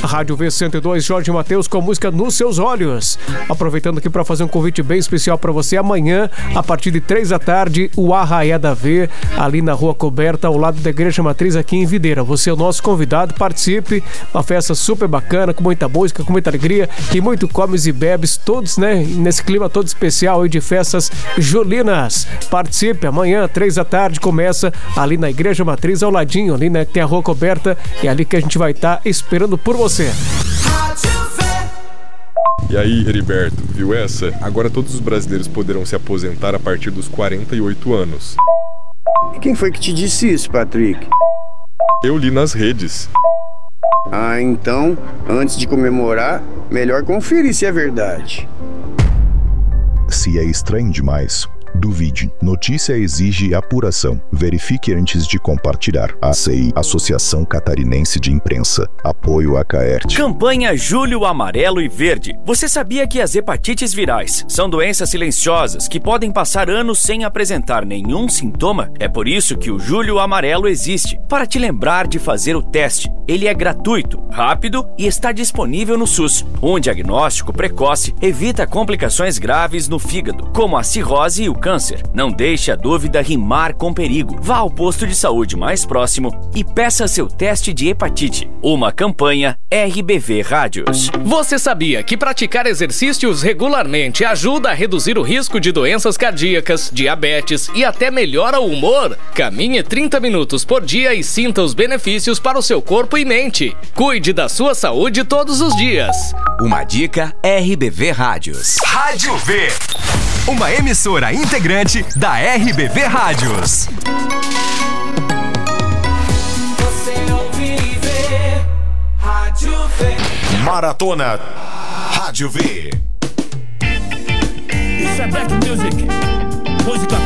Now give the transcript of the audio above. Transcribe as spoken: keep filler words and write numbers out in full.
Rádio V cento e dois, Jorge Mateus com a música Nos Seus Olhos. Aproveitando aqui para fazer um convite bem especial para você, amanhã, a partir de três da tarde, o Arraiá da V, ali na Rua Coberta, ao lado da Igreja Matriz, aqui em Videira. Você é o nosso convidado, participe, uma festa super bacana, com muita música, com muita alegria e muito comes e bebes, todos, né, nesse clima todo especial aí de festas julinas. Participe, amanhã, três da tarde, começa ali na Igreja Matriz, ao ladinho, ali, né, que tem a Rua Coberta, e é ali que a gente vai estar tá esperando por você. E aí, Heriberto, viu essa? Agora todos os brasileiros poderão se aposentar a partir dos quarenta e oito anos. E quem foi que te disse isso, Patrick? Eu li nas redes. Ah, então, antes de comemorar, melhor conferir se é verdade. Se é estranho demais, duvide. Notícia exige apuração. Verifique antes de compartilhar. A C I, Associação Catarinense de Imprensa. Apoio a Caerte. Campanha Julho Amarelo e Verde. Você sabia que as hepatites virais são doenças silenciosas que podem passar anos sem apresentar nenhum sintoma? É por isso que o Julho Amarelo existe, para te lembrar de fazer o teste. Ele é gratuito, rápido e está disponível no SUS. Um diagnóstico precoce evita complicações graves no fígado, como a cirrose e o câncer. Não deixe a dúvida rimar com perigo. Vá ao posto de saúde mais próximo e peça seu teste de hepatite. Uma campanha R B V Rádios. Você sabia que praticar exercícios regularmente ajuda a reduzir o risco de doenças cardíacas, diabetes e até melhora o humor? Caminhe trinta minutos por dia e sinta os benefícios para o seu corpo e mente. Cuide da sua saúde todos os dias. Uma dica R B V Rádios. Rádio V, uma emissora integrante da R B V Rádios. Você ouve e vê Rádio V. Maratona Rádio V. Isso é Black Music, música